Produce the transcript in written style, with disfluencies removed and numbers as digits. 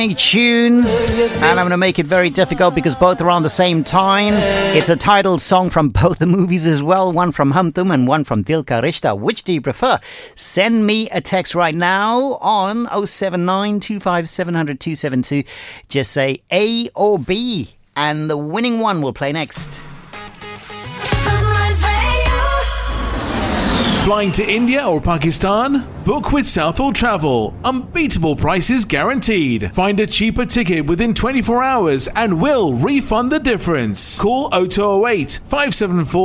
tunes, and I'm going to make it very difficult because both are on the same time. It's a titled song from both the movies as well, one from Hum Tum and one from Dil Ka Rishta. Which do you prefer? Send me a text right now on 079 25700 272. Just say A or B, and the winning one will play next. Flying to India or Pakistan? Book with Southall Travel. Unbeatable prices guaranteed. Find a cheaper ticket within 24 hours and we'll refund the difference. Call 0208 574